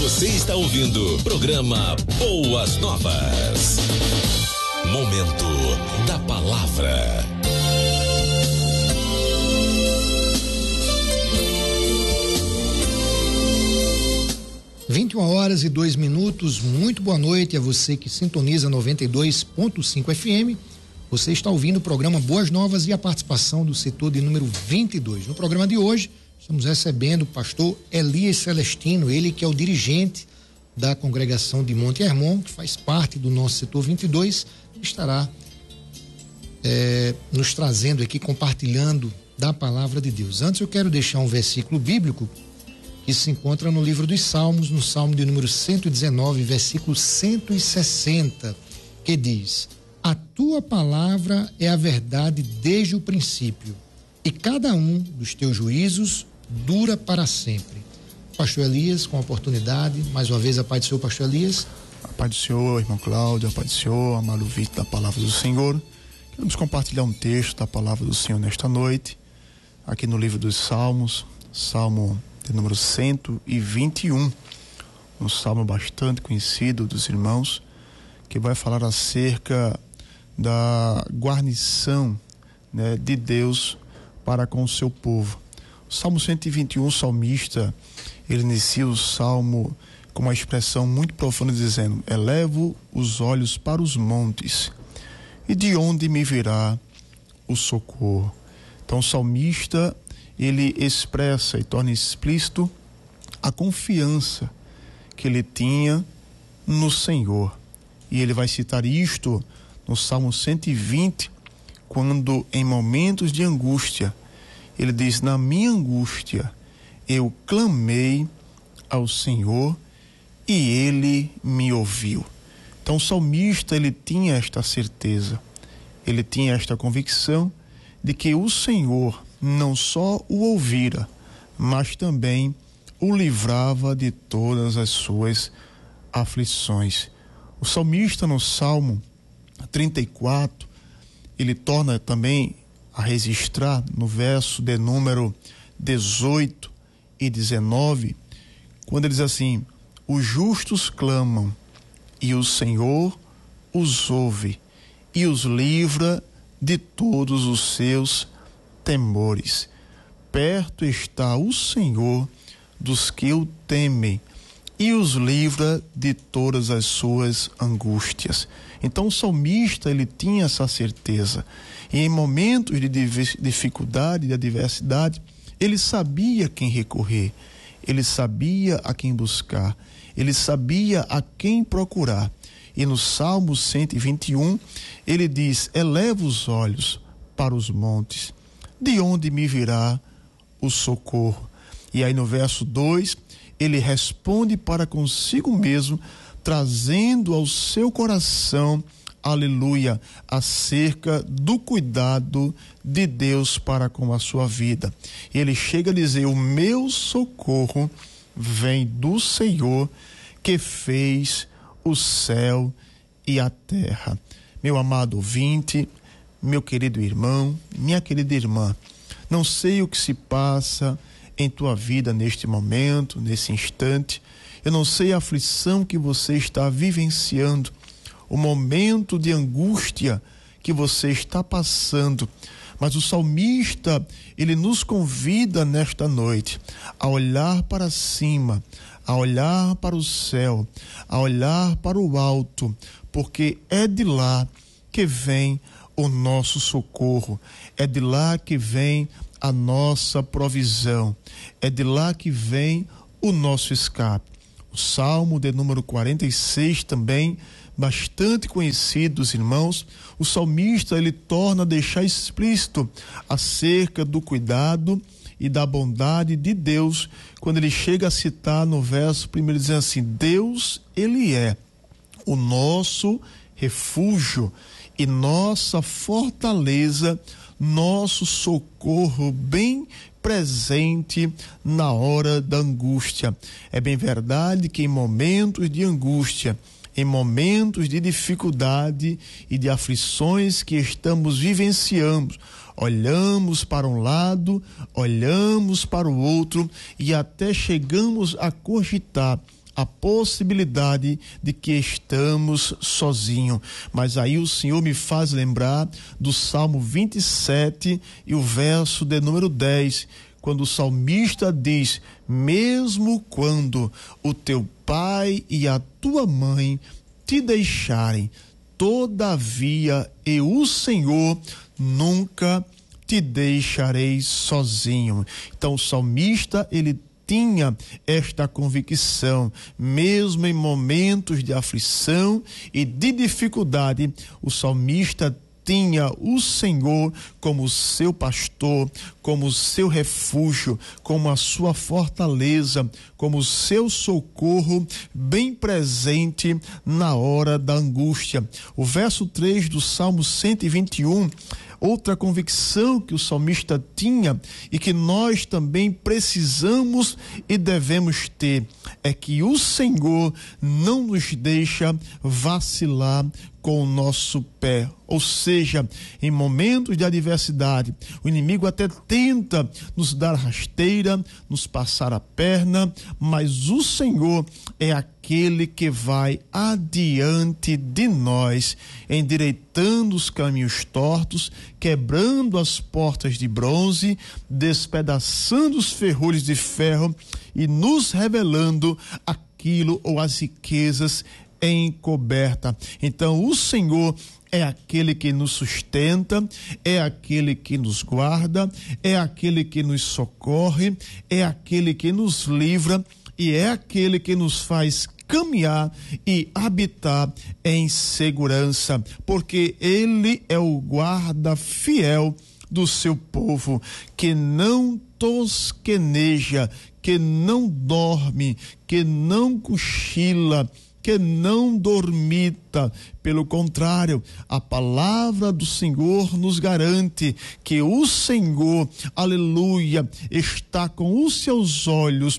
Você está ouvindo o programa Boas Novas. Momento da Palavra. 21h02. Muito boa noite a você que sintoniza 92.5 FM. Você está ouvindo o programa Boas Novas e a participação do setor de número 22. No programa de hoje, estamos recebendo o pastor Elias Celestino, ele que é o dirigente da congregação de Monte Hermon, que faz parte do nosso setor 22, estará nos trazendo aqui, compartilhando da palavra de Deus. Antes eu quero deixar um versículo bíblico que se encontra no livro dos Salmos, no Salmo de número 119, versículo 160, que diz: a tua palavra é a verdade desde o princípio, e cada um dos teus juízos dura para sempre. Pastor Elias, com a oportunidade, mais uma vez, a paz do Senhor, pastor Elias. A paz do Senhor, irmão Cláudio, a paz do Senhor, amado ouvinte da palavra do Senhor. Queremos compartilhar um texto da palavra do Senhor nesta noite, aqui no livro dos Salmos, Salmo de número 121, um salmo bastante conhecido dos irmãos, que vai falar acerca da guarnição, né, de Deus para com o seu povo. O Salmo 121, o salmista, ele inicia o salmo com uma expressão muito profunda, dizendo: elevo os olhos para os montes, e de onde me virá o socorro? Então o salmista, ele expressa e torna explícito a confiança que ele tinha no Senhor. E ele vai citar isto no Salmo 120, quando em momentos de angústia, ele diz: na minha angústia eu clamei ao Senhor e ele me ouviu. Então o salmista, ele tinha esta certeza, ele tinha esta convicção de que o Senhor não só o ouvira, mas também o livrava de todas as suas aflições. O salmista, no Salmo 34, ele torna também a registrar no verso de número 18 e 19, quando ele diz assim: os justos clamam e o Senhor os ouve e os livra de todos os seus temores. Perto está o Senhor dos que o temem e os livra de todas as suas angústias. Então o salmista, ele tinha essa certeza, e em momentos de dificuldade, de adversidade, ele sabia quem recorrer, ele sabia a quem buscar, ele sabia a quem procurar. E no Salmo 121 ele diz: eleva os olhos para os montes, de onde me virá o socorro? E aí no verso 2, ele responde para consigo mesmo, trazendo ao seu coração, aleluia, acerca do cuidado de Deus para com a sua vida. E ele chega a dizer: o meu socorro vem do Senhor, que fez o céu e a terra. Meu amado ouvinte, meu querido irmão, minha querida irmã, não sei o que se passa em tua vida neste momento, nesse instante. Eu não sei a aflição que você está vivenciando, o momento de angústia que você está passando, mas o salmista, ele nos convida nesta noite a olhar para cima, a olhar para o céu, a olhar para o alto, porque é de lá que vem o nosso socorro, é de lá que vem a nossa provisão, é de lá que vem o nosso escape. O Salmo de número 46 também, bastante conhecido dos irmãos, o salmista, ele torna a deixar explícito acerca do cuidado e da bondade de Deus, quando ele chega a citar no verso primeiro, dizendo assim: Deus, ele é o nosso refúgio e nossa fortaleza, nosso socorro bem presente na hora da angústia. É bem verdade que em momentos de angústia, em momentos de dificuldade e de aflições que estamos vivenciando, olhamos para um lado, olhamos para o outro e até chegamos a cogitar a possibilidade de que estamos sozinhos. Mas aí o Senhor me faz lembrar do Salmo 27 e o verso de número 10, quando o salmista diz: mesmo quando o teu pai e a tua mãe te deixarem, todavia eu, o Senhor, nunca te deixarei sozinho. Então o salmista, ele tinha esta convicção, mesmo em momentos de aflição e de dificuldade, o salmista tinha o Senhor como seu pastor, como seu refúgio, como a sua fortaleza, como seu socorro bem presente na hora da angústia. O verso 3 do Salmo 121, outra convicção que o salmista tinha e que nós também precisamos e devemos ter, é que o Senhor não nos deixa vacilar com o nosso pé. Ou seja, em momentos de adversidade, o inimigo até tenta nos dar rasteira, nos passar a perna, mas o Senhor é aquele que vai adiante de nós, endireitando os caminhos tortos, quebrando as portas de bronze, despedaçando os ferrolhos de ferro e nos revelando aquilo ou as riquezas encoberta. Então o Senhor é aquele que nos sustenta, é aquele que nos guarda, é aquele que nos socorre, é aquele que nos livra e é aquele que nos faz caminhar e habitar em segurança, porque ele é o guarda fiel do seu povo, que não tosqueneja, que não dorme, que não cochila, que não dormita. Pelo contrário, a palavra do Senhor nos garante que o Senhor, aleluia, está com os seus olhos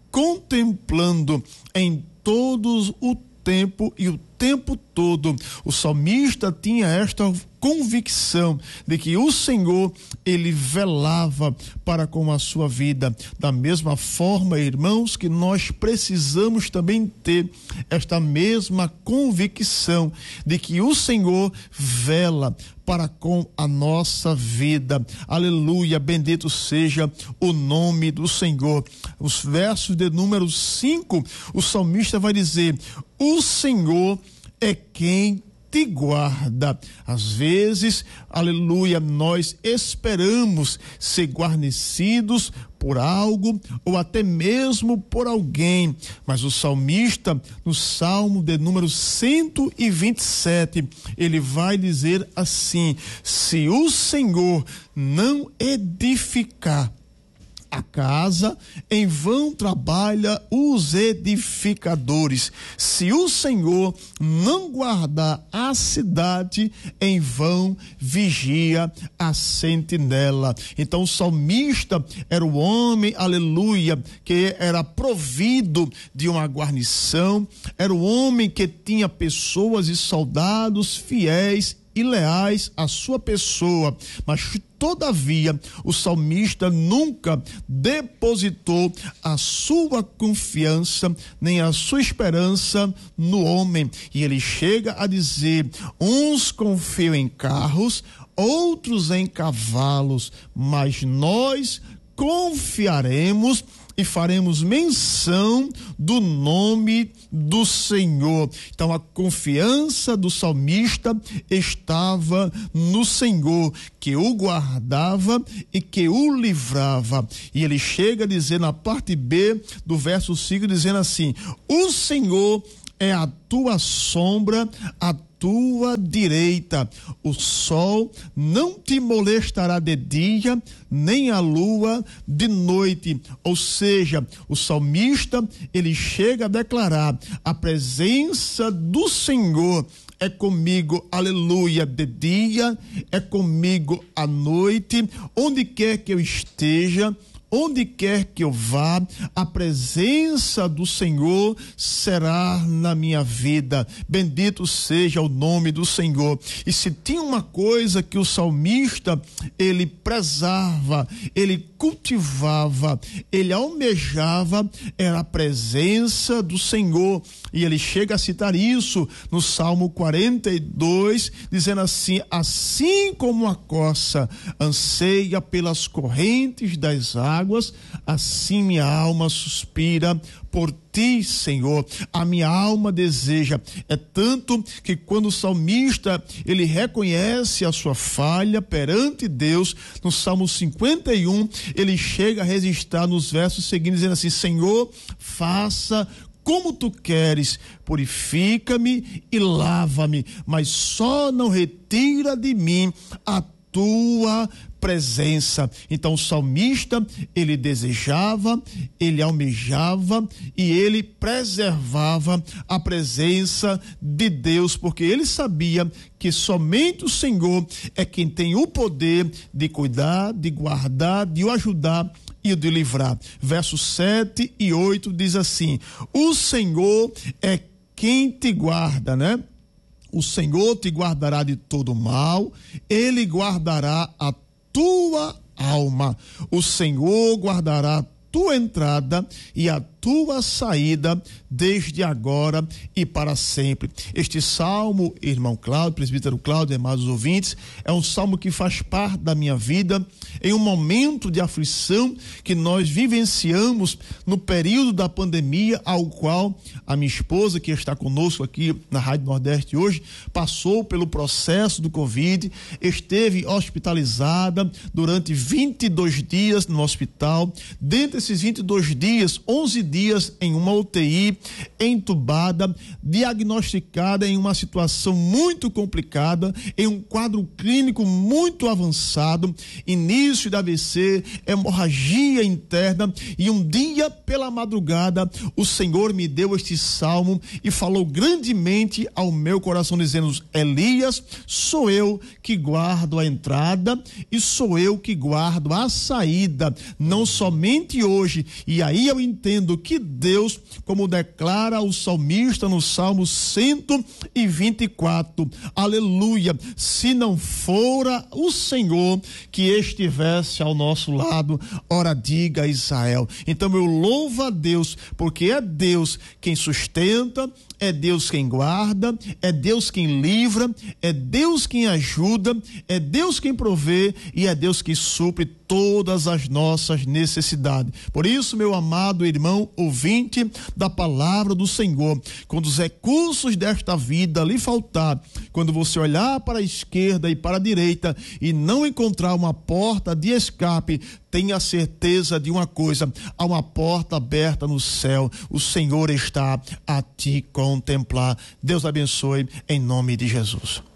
contemplando em todos o tempo e o tempo todo. O salmista tinha esta convicção de que o Senhor, ele velava para com a sua vida. Da mesma forma, irmãos, que nós precisamos também ter esta mesma convicção de que o Senhor vela para com a nossa vida. Aleluia, bendito seja o nome do Senhor. Os versos de número 5, o salmista vai dizer: o Senhor é quem te guarda. Às vezes, aleluia, nós esperamos ser guarnecidos por algo ou até mesmo por alguém, mas o salmista, no Salmo de número 127, ele vai dizer assim: se o Senhor não edificar a casa, em vão trabalha os edificadores. Se o Senhor não guardar a cidade, em vão vigia a sentinela. Então o salmista era o homem, aleluia, que era provido de uma guarnição, era o homem que tinha pessoas e soldados fiéis e leais à sua pessoa, mas todavia o salmista nunca depositou a sua confiança nem a sua esperança no homem, e ele chega a dizer: uns confiam em carros, outros em cavalos, mas nós confiaremos e faremos menção do nome do Senhor. Então a confiança do salmista estava no Senhor, que o guardava e que o livrava. E ele chega a dizer na parte B do verso 5, dizendo assim: o Senhor é a tua sombra, a tua direita. O sol não te molestará de dia, nem a lua de noite. Ou seja, o salmista, ele chega a declarar: a presença do Senhor é comigo, aleluia, de dia, é comigo à noite, onde quer que eu esteja, onde quer que eu vá, a presença do Senhor será na minha vida. Bendito seja o nome do Senhor. E se tinha uma coisa que o salmista, ele prezava, ele cultivava, ele almejava era a presença do Senhor. E ele chega a citar isso no Salmo 42, dizendo assim: assim como a corça anseia pelas correntes das águas, assim minha alma suspira por ti, Senhor. A minha alma deseja. É tanto que quando o salmista ele reconhece a sua falha perante Deus, no Salmo 51, ele chega a registrar nos versos seguintes, dizendo assim: Senhor, faça como tu queres, purifica-me e lava-me, mas só não retira de mim a tua presença. Então o salmista, ele desejava, ele almejava e ele preservava a presença de Deus, porque ele sabia que somente o Senhor é quem tem o poder de cuidar, de guardar, de o ajudar e de livrar. Versos 7 e 8 diz assim: o Senhor é quem te guarda, né? O Senhor te guardará de todo mal, ele guardará a tua alma. O Senhor guardará a tua entrada e a tua saída desde agora e para sempre. Este salmo, irmão Cláudio, presbítero Cláudio, amados ouvintes, é um salmo que faz parte da minha vida em um momento de aflição que nós vivenciamos no período da pandemia, ao qual a minha esposa, que está conosco aqui na Rádio Nordeste hoje, passou pelo processo do Covid, esteve hospitalizada durante 22 dias no hospital. Dentre esses 22 dias, 11 dias em uma UTI, entubada, diagnosticada em uma situação muito complicada, em um quadro clínico muito avançado, início de AVC, hemorragia interna, e um dia pela madrugada o Senhor me deu este salmo e falou grandemente ao meu coração, dizendo: Elias, sou eu que guardo a entrada e sou eu que guardo a saída, não somente hoje. E aí eu entendo que Deus, como declara o salmista no Salmo 124, aleluia, se não fora o Senhor que estivesse ao nosso lado, ora diga Israel. Então eu louvo a Deus, porque é Deus quem sustenta, é Deus quem guarda, é Deus quem livra, é Deus quem ajuda, é Deus quem provê e é Deus que supre todas as nossas necessidades. Por isso, meu amado irmão ouvinte da palavra do Senhor, quando os recursos desta vida lhe faltar, quando você olhar para a esquerda e para a direita e não encontrar uma porta de escape, tenha certeza de uma coisa: há uma porta aberta no céu, o Senhor está a te contemplar. Deus abençoe em nome de Jesus.